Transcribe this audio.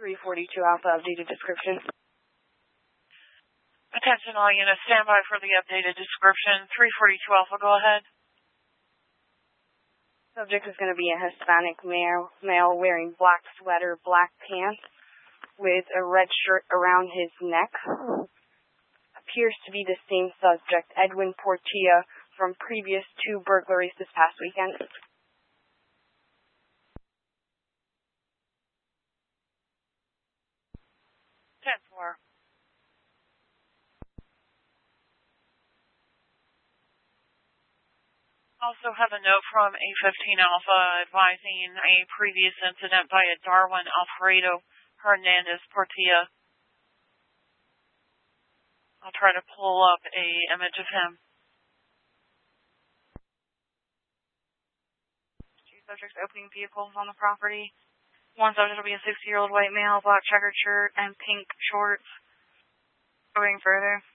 342 Alpha, updated description. Attention all units, stand by for the updated description. 342 Alpha, go ahead. Subject is going to be a Hispanic male wearing black sweater, black pants, with a red shirt around his neck. Appears to be the same subject, Edwin Portilla, from previous 2 burglaries this past weekend. 10-4. Also have a note from A15 Alpha advising a previous incident by a Darwin Alfredo Hernandez Portilla. I'll try to pull up a image of him. 2 subjects opening vehicles on the property. 1 subject will be a 60-year-old white male, black checkered shirt, and pink shorts. Going further.